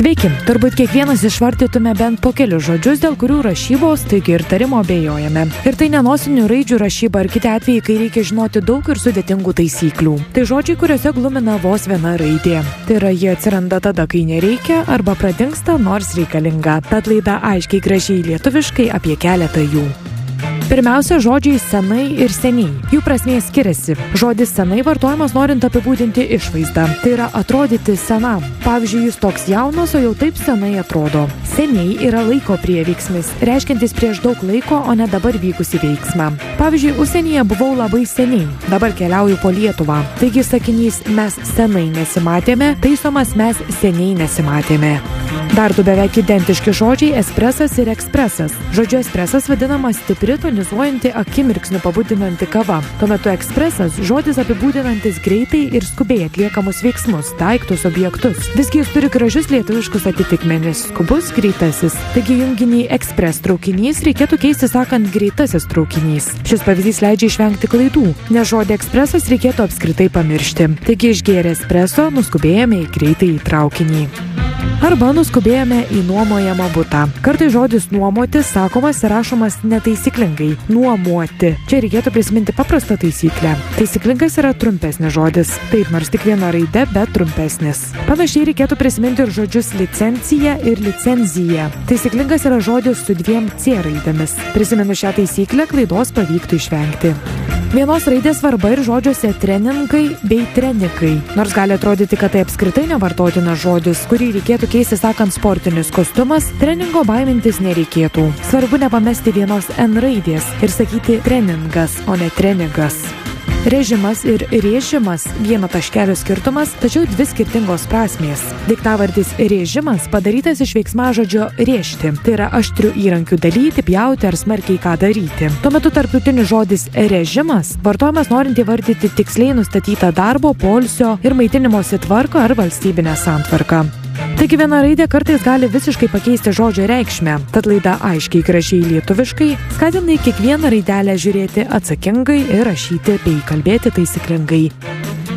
Sveiki, turbūt kiekvienas išvardytume bent po kelius žodžius, dėl kurių rašybos, taigi ir tarimo abejojame. Ir tai ne nosinių raidžių rašyba ar kiti atvejai, kai reikia žinoti daug ir sudėtingų taisyklių. Tai žodžiai, kuriuose glumina vos viena raidė. Tai yra, jie atsiranda tada, kai nereikia, arba pradingsta, nors reikalinga. Tad laida aiškiai gražiai lietuviškai apie keletą jų. Pirmiausia, žodžiai senai ir seniai. Jų prasmė skiriasi. Žodis senai vartojamas norint apibūdinti išvaizdą. Tai yra atrodyti senam. Pavyzdžiui, jis toks jaunas, o jau taip senai atrodo. Seniai yra laiko prieveiksmis, reiškiantis prieš daug laiko, o ne dabar vykusi veiksmą. Pavyzdžiui, užsienyje buvau labai seniai. Dabar keliauju po Lietuvą. Taigi sakinys mes senai nesimatėme, taisomas mes seniai nesimatėme. Dar du beveik identiški žodžiai espresas ir ekspresas. Žodžiu espresas vadinamas stipri, tonizuojanti, akimirksniu pabudinanti kava. Tuo metu ekspresas žodis apibūdinantis greitai ir skubiai atliekamus veiksmus, daiktus, objektus. Visgi jis turi gražius lietuviškus atitikmenis. Skubus, greitasis. Taigi junginį ekspres traukinys reikėtų keisti sakant greitasis traukinys. Šis pavyzdys leidžia išvengti klaidų, nes žodį ekspresas reikėtų apskritai pamiršti. Taigi išgėrę espreso nuskubėjome į greitąjį traukinį. Arba nuskubėjome į nuomojamą butą. Kartais žodis nuomoti sakomas ir rašomas netaisyklingai. Nuomoti. Čia reikėtų prisiminti paprastą taisyklę. Taisyklingas yra trumpesnis žodis. Taip, nors tik viena raidė, bet trumpesnis. Panašiai reikėtų prisiminti ir žodžius licencija ir licenzija. Taisyklingas yra žodis su dviem C raidėmis. Prisiminus šią taisyklę, klaidos pavyktų išvengti. Vienos raidės svarba ir žodžiuose treningai bei trenikai. Nors gali atrodyti, kad tai apskritai nevartotinas žodis, kurį reikėtų keisti sakant sportinis kostiumas, treningo baimintis nereikėtų. Svarbu nepamesti vienos N raidės ir sakyti treningas, o ne treningas. Režimas ir rėžimas – vieno taškelio skirtumas, tačiau dvi skirtingos prasmės. Daiktavardis režimas padarytas iš veiksmažodžio rėžti, tai yra aštrių įrankių dalyti, pjauti ar smarkiai ką daryti. Tuo metu tarptautinis žodis režimas vartojamas norint įvardyti tiksliai nustatytą darbo, poilsio ir maitinimosi tvarką ar valstybinę santvarką. Taigi viena raidė kartais gali visiškai pakeisti žodžio reikšmę, tad laida aiškiai gražiai lietuviškai skatina į kiekvieną raidelę žiūrėti atsakingai ir rašyti bei kalbėti taisyklingai.